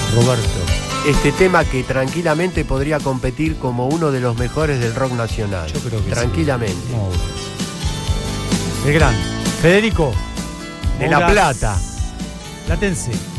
Roberto. Este tema que tranquilamente podría competir como uno de los mejores del rock nacional. Yo creo que tranquilamente. Sí. No, el gran Federico de La Plata. Platense.